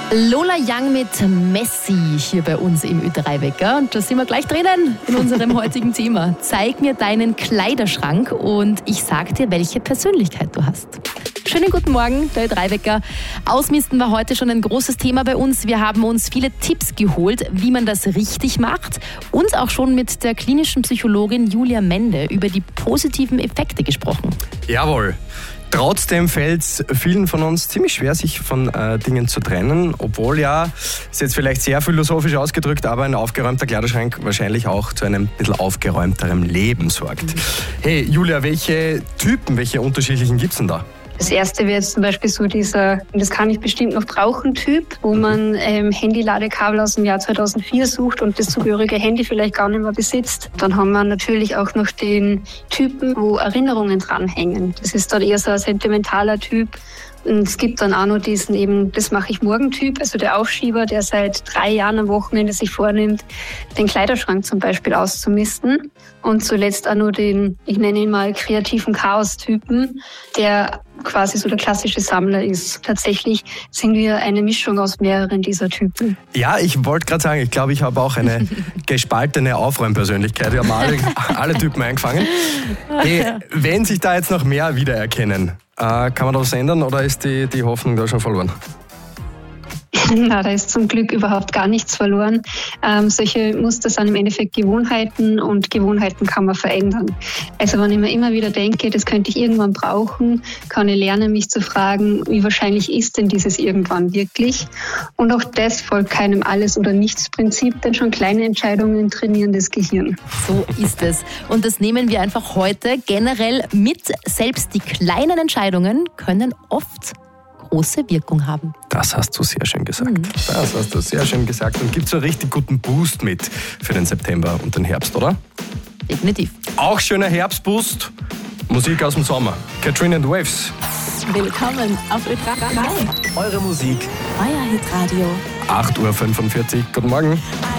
Lola Young mit Messi hier bei uns im Ö3-Wecker. Und da sind wir gleich drinnen in unserem heutigen Thema. Zeig mir deinen Kleiderschrank und ich sag dir, welche Persönlichkeit du hast. Schönen guten Morgen, der Ö3-Wecker. Ausmisten war heute schon ein großes Thema bei uns. Wir haben uns viele Tipps geholt, wie man das richtig macht. Und auch schon mit der klinischen Psychologin Julia Mende über die positiven Effekte gesprochen. Jawohl. Trotzdem fällt es vielen von uns ziemlich schwer, sich von Dingen zu trennen, obwohl ist jetzt vielleicht sehr philosophisch ausgedrückt, aber ein aufgeräumter Kleiderschrank wahrscheinlich auch zu einem bisschen aufgeräumterem Leben sorgt. Hey Julia, welche unterschiedlichen gibt es denn da? Das erste wäre jetzt zum Beispiel so dieser, das kann ich bestimmt noch brauchen, Typ, wo man Handy-Ladekabel aus dem Jahr 2004 sucht und das zugehörige Handy vielleicht gar nicht mehr besitzt. Dann haben wir natürlich auch noch den Typen, wo Erinnerungen dranhängen. Das ist dann eher so ein sentimentaler Typ. Und es gibt dann auch noch diesen eben, das mache ich morgen Typ, also der Aufschieber, der seit 3 Jahren am Wochenende sich vornimmt, den Kleiderschrank zum Beispiel auszumisten. Und zuletzt auch noch den, ich nenne ihn mal kreativen Chaos-Typen, der quasi so der klassische Sammler ist. Tatsächlich sind wir eine Mischung aus mehreren dieser Typen. Ja, ich wollte gerade sagen, ich glaube, ich habe auch eine gespaltene Aufräumpersönlichkeit. Wir haben alle Typen eingefangen. Hey, wenn sich da jetzt noch mehr wiedererkennen, kann man da was ändern oder ist die Hoffnung da schon verloren? Na, da ist zum Glück überhaupt gar nichts verloren. Solche Muster sind im Endeffekt Gewohnheiten und Gewohnheiten kann man verändern. Also wenn ich mir immer wieder denke, das könnte ich irgendwann brauchen, kann ich lernen, mich zu fragen, wie wahrscheinlich ist denn dieses irgendwann wirklich? Und auch das folgt keinem Alles- oder Nichts-Prinzip, denn schon kleine Entscheidungen trainieren das Gehirn. So ist es. Und das nehmen wir einfach heute generell mit. Selbst die kleinen Entscheidungen können oft große Wirkung haben. Das hast du sehr schön gesagt. Das hast du sehr schön gesagt und gibt so einen richtig guten Boost mit für den September und den Herbst, oder? Definitiv. Auch schöner Herbstboost, Musik aus dem Sommer. Katrina and the Waves. Willkommen auf Ö3. Eure Musik. Euer Hitradio. 8:45 Uhr. Guten Morgen.